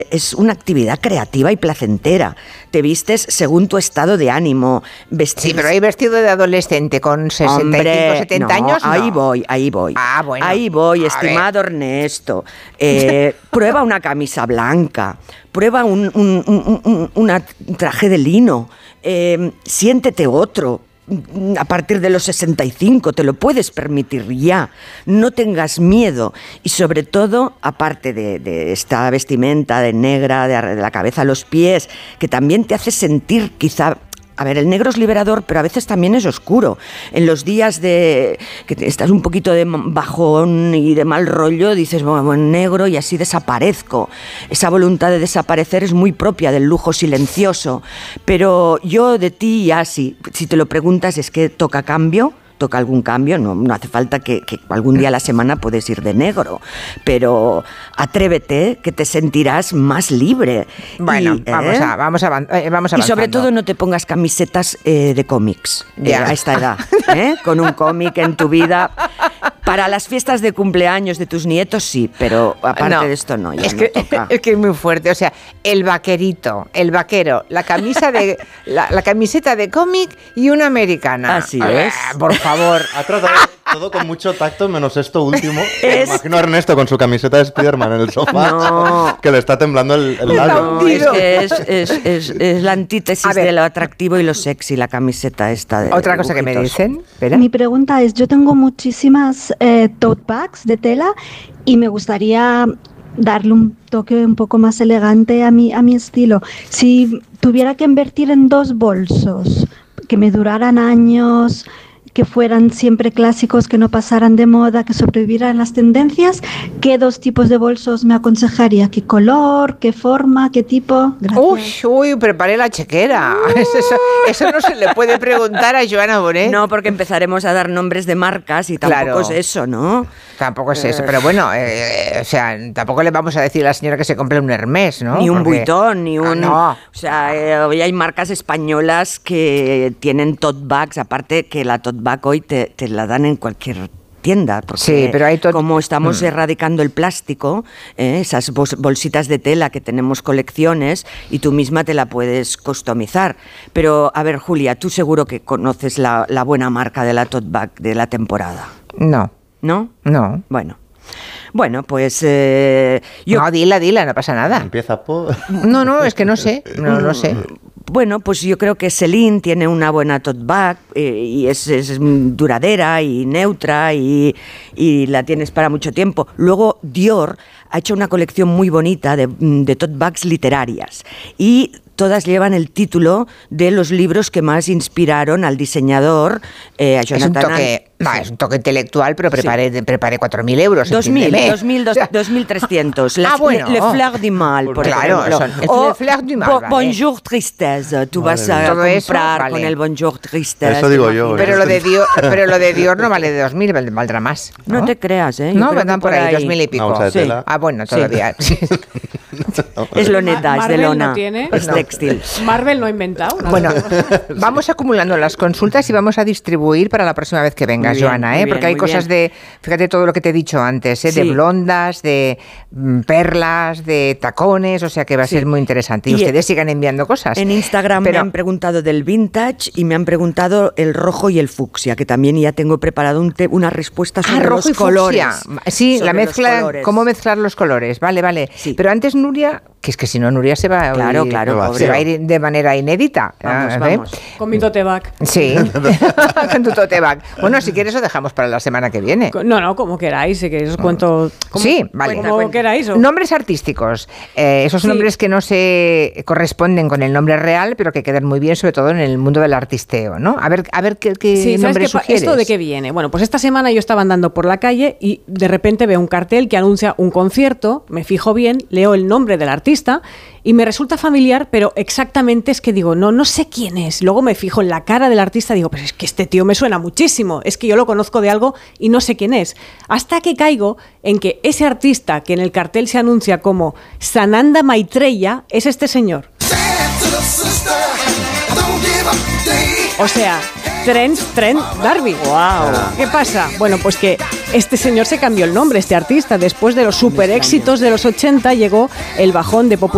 es una actividad creativa y placentera. Te vistes según tu estado de ánimo. Sí, pero hay vestido de adolescente con 65, 70 años, no. Ahí voy. Ah, bueno. Ahí voy, estimado Ernesto. Prueba una camisa blanca, prueba un traje de lino, siéntete otro. A partir de los 65 te lo puedes permitir ya, no tengas miedo y sobre todo, aparte de esta vestimenta de negra, de la cabeza a los pies, que también te hace sentir quizá... A ver, el negro es liberador, pero a veces también es oscuro. En los días de que estás un poquito de bajón y de mal rollo, dices, bueno, negro y así desaparezco. Esa voluntad de desaparecer es muy propia del lujo silencioso. Pero yo de ti ya si te lo preguntas, es que toca algún cambio, no hace falta que algún día a la semana puedes ir de negro, pero atrévete, que te sentirás más libre. Bueno, vamos avanzando. Y sobre todo no te pongas camisetas de cómics a esta edad, con un cómic en tu vida. Para las fiestas de cumpleaños de tus nietos sí, pero aparte de esto no, es que es muy fuerte, o sea, el vaquero, la camiseta de cómic y una americana. Así es. Por favor. Ha tratado todo con mucho tacto, menos esto último. Me imagino a Ernesto con su camiseta de Spiderman en el sofá, que le está temblando el labio. No, es que es la antítesis de lo atractivo y lo sexy, la camiseta esta. Otra cosa que me dicen, ¿verdad? Mi pregunta es, yo tengo muchísimas tote bags de tela y me gustaría darle un toque un poco más elegante a mi estilo. Si tuviera que invertir en 2 bolsos que me duraran años, que fueran siempre clásicos, que no pasaran de moda, que sobrevivieran las tendencias, ¿qué 2 tipos de bolsos me aconsejaría? ¿Qué color? ¿Qué forma? ¿Qué tipo? Gracias. Uy, prepare la chequera. Eso no se le puede preguntar a Joana Bonet. No, porque empezaremos a dar nombres de marcas y tampoco es eso, ¿no? Tampoco es eso, pero bueno, o sea, tampoco le vamos a decir a la señora que se compre un Hermès, ¿no? Ni un Vuitton, ni un... no. O sea, hoy hay marcas españolas que tienen tote bags, aparte que la tote bag hoy te la dan en cualquier tienda, porque sí, pero hay como estamos erradicando el plástico, esas bolsitas de tela que tenemos colecciones y tú misma te la puedes customizar. Pero, a ver, Julia, tú seguro que conoces la buena marca de la tote bag de la temporada. No. ¿No? No. Bueno, pues... No, dila, no pasa nada. Empieza por... No, es que no sé, no sé. Bueno, pues yo creo que Celine tiene una buena tote bag y es duradera y neutra y la tienes para mucho tiempo. Luego Dior ha hecho una colección muy bonita de tote bags literarias y todas llevan el título de los libros que más inspiraron al diseñador, a Jonathan. Es un toque intelectual, pero prepare 4.000 euros. 2.300. Bueno. Le Fleur du Mal, por ejemplo. Le Fleur du Mal. Bonjour Tristesse. Tú vas a comprar con el Bonjour Tristesse. Eso digo yo. Pero lo de Dior no vale de 2.000, valdrá más. No te creas, ¿eh? No, vendrán por ahí 2.000 y pico. Sí. Bueno, todavía. Es loneta, es de lona. No tiene. Es textil. Marvel no ha inventado. Bueno, vamos acumulando las consultas y vamos a distribuir para la próxima vez que vengas, Joana, porque hay cosas fíjate todo lo que te he dicho antes, de blondas, de perlas, de tacones, o sea que va a ser muy interesante. Y ustedes sigan enviando cosas. En Instagram me han preguntado del vintage y me han preguntado el rojo y el fucsia, que también ya tengo preparado una respuesta sobre rojo los colores. Sí, la mezcla, cómo mezclar los colores, vale. Sí. Pero antes Nuria, que es que si no Nuria se va, claro, se va a ir de manera inédita. Vamos. Con mi tote bag. Sí, con tu tote bag. Bueno, si quieres lo dejamos para la semana que viene. No, como queráis, que os cuento. Sí, vale. Como queráis. Nombres artísticos, esos nombres que no se corresponden con el nombre real, pero que quedan muy bien, sobre todo en el mundo del artisteo, ¿no? A ver qué nombre sugieres. ¿Esto de qué viene? Bueno, pues esta semana yo estaba andando por la calle y de repente veo un cartel que anuncia un concierto, me fijo bien, leo el nombre del artista y me resulta familiar, pero exactamente es que digo, no sé quién es. Luego me fijo en la cara del artista y digo, pues es que este tío me suena muchísimo, es que yo lo conozco de algo y no sé quién es. Hasta que caigo en que ese artista que en el cartel se anuncia como Sananda Maitreya es este señor. O sea, Trent D'Arby. Wow. ¿Qué pasa? Bueno, pues que este señor se cambió el nombre, este artista. Después de los super éxitos de los 80 llegó el bajón de popularidad